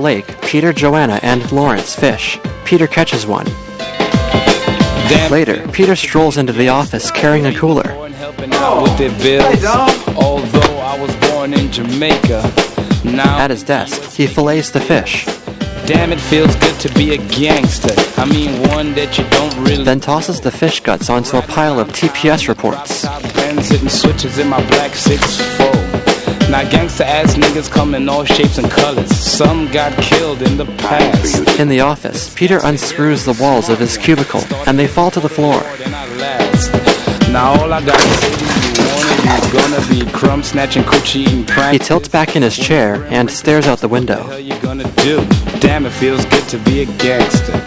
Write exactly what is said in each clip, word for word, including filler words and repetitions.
lake, Peter, Joanna, and Lawrence fish. Peter catches one. Damn. Later, Peter strolls into the office carrying a cooler. With their bills. Although I was born in Jamaica, now At his desk, he fillets the fish, damn, it feels good to be a gangster. I mean, one that you don't really. then tosses the fish guts onto a pile of T P S reports. Benz hitting switches in my black six four. Now gangster ass niggas come in all shapes and colors. Some got killed in the past. In the office, Peter unscrews the walls of his cubicle, and they fall to the floor. Now all I gotta say to you, one of you's gonna be crumb snatching, coochie eating prank. He tilts back in his chair and stares out the window. What the hell you gonna do? Damn, it feels good to be a gangster.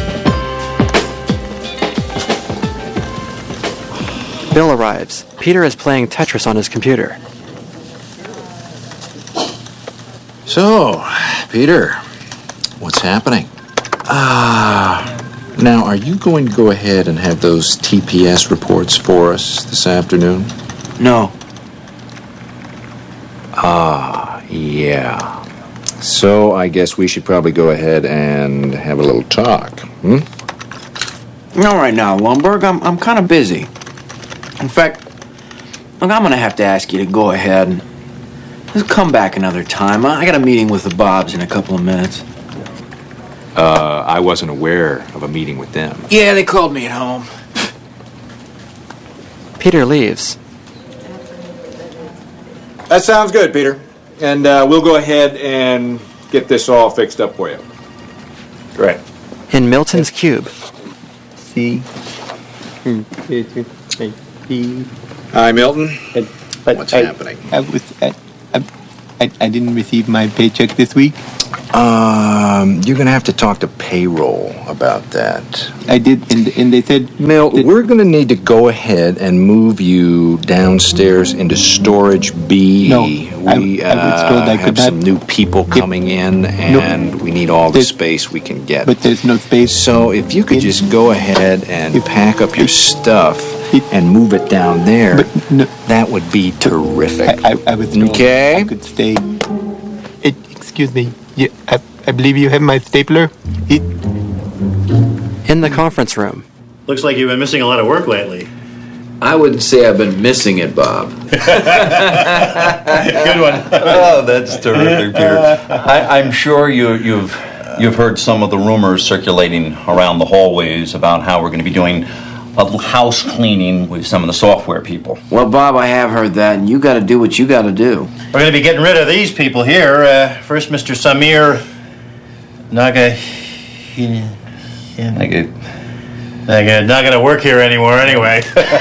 Bill arrives. Peter is playing Tetris on his computer. So, Peter, what's happening? Ah, uh, now are you going to go ahead and have those T P S reports for us this afternoon? No. Ah, yeah. So I guess we should probably go ahead and have a little talk, hmm? Not right now, Lundberg. I'm I'm kind of busy. In fact, look, I'm gonna have to ask you to go ahead and just come back another time. I got a meeting with the Bobs in a couple of minutes. Uh, I wasn't aware of a meeting with them. Yeah, they called me at home. Peter leaves. That sounds good, Peter. And uh, we'll go ahead and get this all fixed up for you. Great. In Milton's cube, See? Hi, Milton. But What's I, happening? I, was, I, I, I didn't receive my paycheck this week. Um, you're going to have to talk to payroll about that. I did, and, and they said... Milt, that, we're going to need to go ahead and move you downstairs into storage B. No, we I- I was told I uh, could have some not- new people coming in, and we need all the There's- space we can get. But there's no space. So if you could It- just go ahead and It- pack up your it- stuff it- and move it down there, But no, that would be terrific. I, I, I was told Okay. I could stay. It, excuse me. Yeah, I, I believe you have my stapler. It, in the conference room, Looks like you've been missing a lot of work lately. I wouldn't say I've been missing it, Bob. Good one. Oh, that's terrific, Peter. I, I'm sure you, you've you've heard some of the rumors circulating around the hallways about how we're going to be doing a house cleaning with some of the software people. Well, Bob, I have heard that, and you got to do what you got to do. We're going to be getting rid of these people here. Uh, first, Mister Samir Naga. Like, Naga not going to work here anymore, anyway.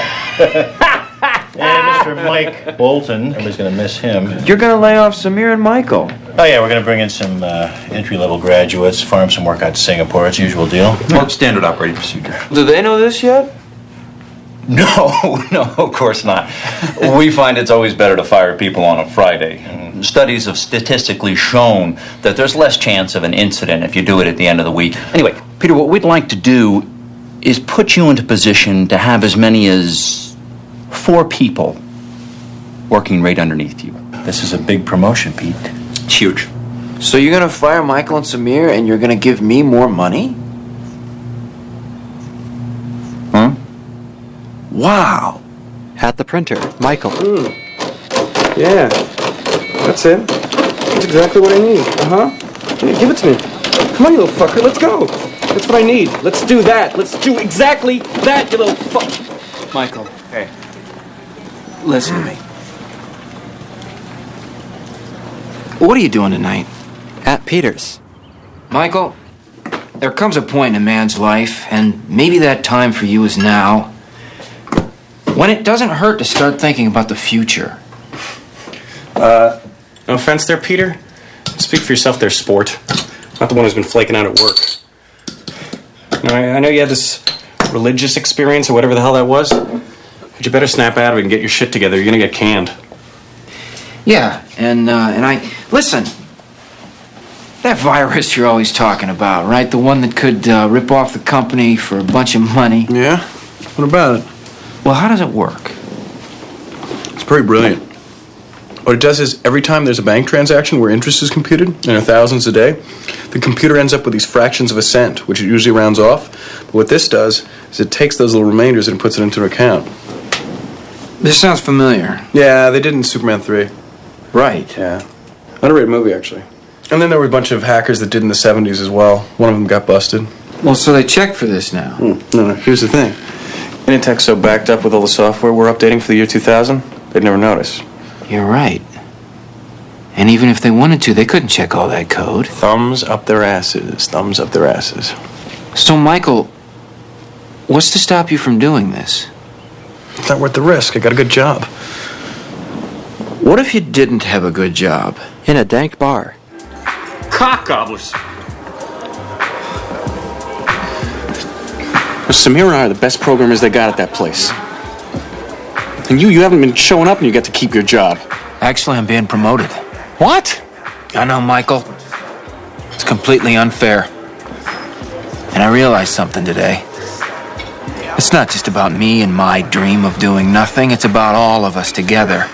And Mister Mike Bolton. Everybody's going to miss him. You're going to lay off Samir and Michael. Oh, yeah, we're going to bring in some uh, entry-level graduates, farm some work out to Singapore. It's usual deal. well, standard operating procedure. Do they know this yet? No, no, of course not. We find it's always better to fire people on a Friday. Studies have statistically shown that there's less chance of an incident if you do it at the end of the week. Anyway, Peter, what we'd like to do is put you into position to have as many as four people working right underneath you. This is a big promotion, Pete. It's huge. So you're going to fire Michael and Samir, and you're going to give me more money? Huh? Wow. at the printer, Michael. Mm. Yeah, that's it. That's exactly what I need. Uh-huh. Give it to me. Come on, you little fucker, let's go. That's what I need. Let's do that. Let's do exactly that, you little fuck. Michael, hey. Listen to me. What are you doing tonight? At Peter's. Michael, there comes a point in a man's life, and maybe that time for you is now, when it doesn't hurt to start thinking about the future. Uh, no offense there, Peter. Speak for yourself there, sport. Not the one who's been flaking out at work. You know, I, I know you had this religious experience or whatever the hell that was, but you better snap out of it and get your shit together. You're gonna get canned. Yeah, and, uh, and I... Listen, that virus you're always talking about, right? The one that could uh, rip off the company for a bunch of money. Yeah? What about it? Well, how does it work? It's pretty brilliant. What it does is every time there's a bank transaction where interest is computed, and there are thousands a day, the computer ends up with these fractions of a cent, which it usually rounds off. But what this does is it takes those little remainders and puts it into an account. This sounds familiar. Yeah, they did in Superman three. Right. Yeah. Underrated movie, actually. And then there were a bunch of hackers that did in the seventies as well. One of them got busted. Well, so they checked for this now. Hmm. No, no, here's the thing. Initech's so backed up with all the software we're updating for the year two thousand, they'd never notice. You're right. And even if they wanted to, they couldn't check all that code. Thumbs up their asses. Thumbs up their asses. So, Michael, what's to stop you from doing this? It's not worth the risk. I got a good job. What if you didn't have a good job? In a dank bar. Cock gobblers. Samir and I are the best programmers they got at that place. And you, you haven't been showing up and you get to keep your job. Actually, I'm being promoted. What? I know, Michael. It's completely unfair. And I realized something today. It's not just about me and my dream of doing nothing. It's about all of us together.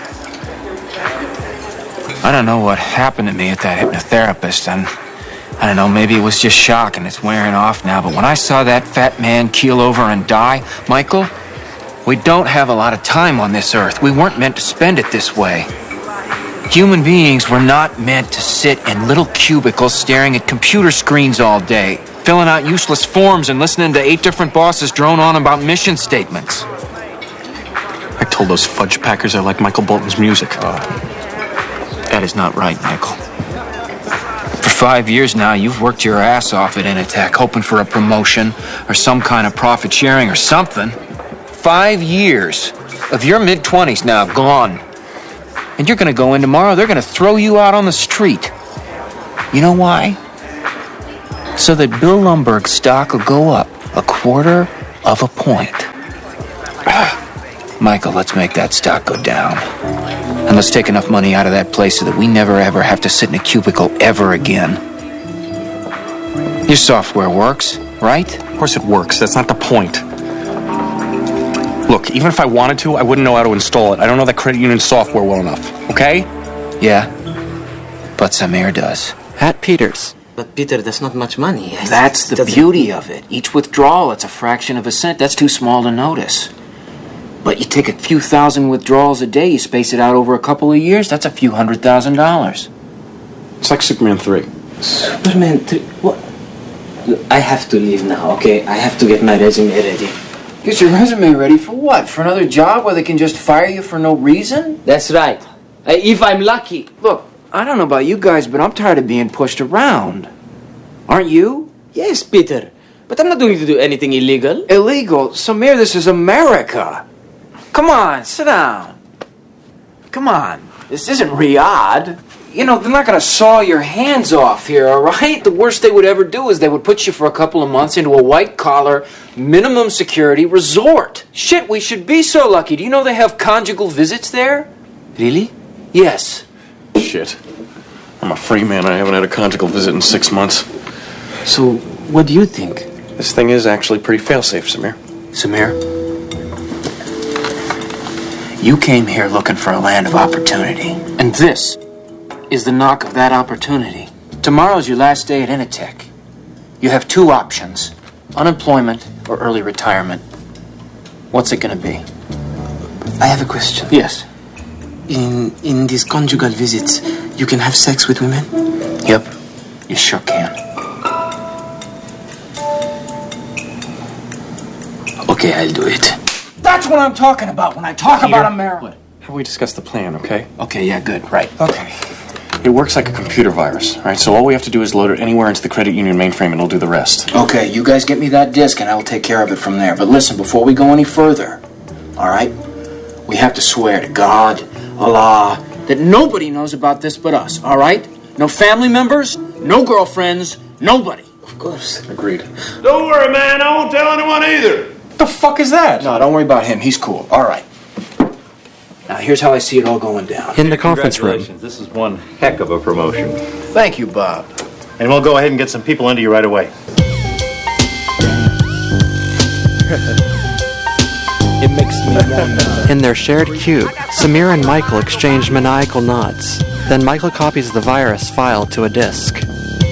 I don't know what happened to me at that hypnotherapist, and I don't know, maybe it was just shock and it's wearing off now, but when I saw that fat man keel over and die, Michael, we don't have a lot of time on this earth. We weren't meant to spend it this way. Human beings were not meant to sit in little cubicles staring at computer screens all day, filling out useless forms and listening to eight different bosses drone on about mission statements. I told those fudge packers I like Michael Bolton's music. Uh, that is not right, Michael. For five years now, you've worked your ass off at Initech, hoping for a promotion or some kind of profit sharing or something. Five years of your mid-twenties now gone. And you're going to go in tomorrow, they're going to throw you out on the street. You know why? So that Bill Lumberg's stock will go up a quarter of a point. Michael, let's make that stock go down. And let's take enough money out of that place so that we never ever have to sit in a cubicle ever again. Your software works, right? Of course it works. That's not the point. Look, even if I wanted to, I wouldn't know how to install it. I don't know that credit union software well enough, okay? Yeah, but Samir does. At Peters. But Peter, that's not much money. That's the beauty of it. Each withdrawal, it's a fraction of a cent. That's too small to notice. But you take a few thousand withdrawals a day, you space it out over a couple of years, that's a few hundred thousand dollars. It's like Superman three. Superman three? What? I have to leave now, okay? I have to get my resume ready. Get your resume ready for what? For another job where they can just fire you for no reason? That's right. Uh, if I'm lucky. Look, I don't know about you guys, but I'm tired of being pushed around. Aren't you? Yes, Peter. But I'm not going to do anything illegal. Illegal? Samir, this is America. Come on, sit down. Come on. This isn't Riyadh. You know, they're not going to saw your hands off here, all right? The worst they would ever do is they would put you for a couple of months into a white-collar, minimum security resort. Shit, we should be so lucky. Do you know they have conjugal visits there? Really? Yes. Shit. I'm a free man. I haven't had a conjugal visit in six months. So, what do you think? This thing is actually pretty fail-safe, Samir. Samir? You came here looking for a land of opportunity. And this is the knock of that opportunity. Tomorrow's your last day at Initech. You have two options. Unemployment or early retirement. What's it going to be? I have a question. Yes. In in these conjugal visits, you can have sex with women? Yep. You sure can. Okay, I'll do it. That's what I'm talking about when I talk Peter, about America. How about we discuss the plan, okay? Okay, yeah, good, right. Okay. It works like a computer virus, all right? So all we have to do is load it anywhere into the credit union mainframe and it'll do the rest. Okay, you guys get me that disk and I will take care of it from there. But listen, before we go any further, all right, we have to swear to God, Allah, that nobody knows about this but us, all right? No family members, no girlfriends, nobody. Of course. Agreed. Don't worry, man. I won't tell anyone either. What the fuck is that? No, don't worry about him. He's cool. All right. Now, here's how I see it all going down. In the conference room. Congratulations. This is one heck of a promotion. Thank you, Bob. And we'll go ahead and get some people into you right away. It makes me wonder. In their shared cube, Samir and Michael exchange maniacal nods. Then Michael copies the virus file to a disk.